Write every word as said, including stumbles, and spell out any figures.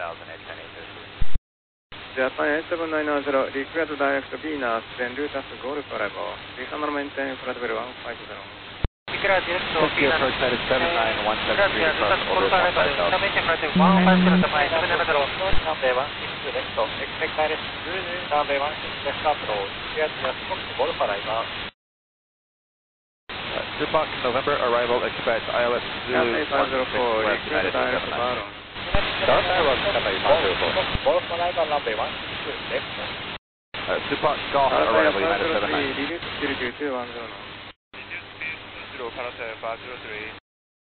thousand, H ten eight two. Japan eight seven nine zero, request direct Venus, then route us Golf arrival. Resume maintain flight level one five zero. Grazie, Tokyo approach that is seven nine one seven three across order one five zero. one five zero, seven zero, runway one six left, expect direct runway one six left approach, Grazie, Golf arrival. Dupac, November arrival, expect I L S Zulu one six left, United seven nine. Golf arrival, runway one six left. Uh, Dupac, Golf arrival, United seven nine. Reduce speed to two one zero. Zero, Canada five zero three.